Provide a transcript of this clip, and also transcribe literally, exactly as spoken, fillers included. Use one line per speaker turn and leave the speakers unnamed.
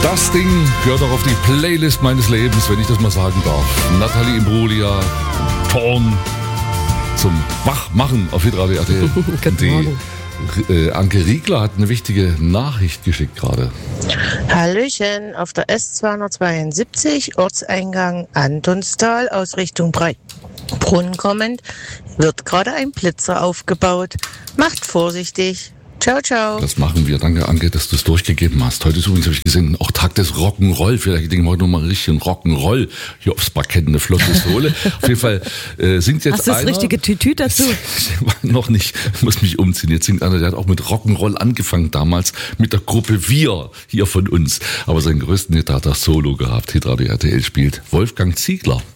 Das Ding gehört auch auf die Playlist meines Lebens, wenn ich das mal sagen darf. Nathalie Imbruglia, Torn zum Wachmachen auf Hitradio R T L. Die äh, Anke Riegler hat eine wichtige Nachricht geschickt gerade.
Hallöchen, auf der S zweihundertzweiundsiebzig, Ortseingang Antonstal aus Richtung Breitbrunn kommend, wird gerade ein Blitzer aufgebaut. Macht vorsichtig. Ciao, ciao.
Das machen wir. Danke, Anke, dass du es durchgegeben hast. Heute ist übrigens, habe ich gesehen, auch Tag des Rock'n'Roll. Vielleicht denken wir heute nochmal richtig einen Rock'n'Roll hier aufs Parkett, eine flotte Sohle. Auf jeden Fall äh, singt jetzt
Hast du das
einer,
richtige Tütü dazu?
noch nicht, muss mich umziehen. Jetzt singt einer, der hat auch mit Rock'n'Roll angefangen damals, mit der Gruppe Wir hier von uns. Aber seinen größten Hit hat er solo gehabt. Hitradio R T L spielt Wolfgang Ziegler.